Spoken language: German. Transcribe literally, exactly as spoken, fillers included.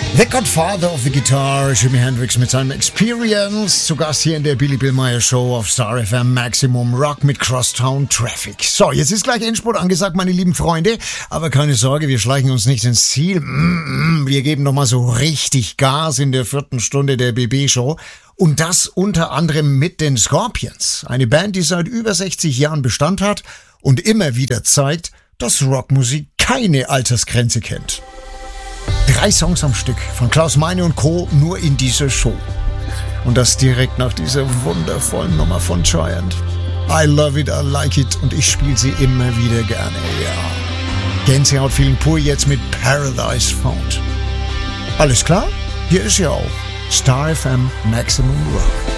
The Godfather of the Guitar, Jimi Hendrix mit seinem Experience, zu Gast hier in der Billy Bill Meyer Show auf Star F M Maximum Rock mit Crosstown Traffic. So, jetzt ist gleich Endspurt angesagt, meine lieben Freunde, aber keine Sorge, wir schleichen uns nicht ins Ziel. Wir geben nochmal so richtig Gas in der vierten Stunde der B B Show. Und das unter anderem mit den Scorpions, eine Band, die seit über sechzig Jahren Bestand hat und immer wieder zeigt, dass Rockmusik keine Altersgrenze kennt. Drei Songs am Stück von Klaus Meine und Co. nur in dieser Show. Und das direkt nach dieser wundervollen Nummer von Giant. I love it, I like it und ich spiele sie immer wieder gerne, ja. Gänsehaut Feeling pur jetzt mit Paradise Found. Alles klar? Hier ist ja auch Star F M Maximum Rock.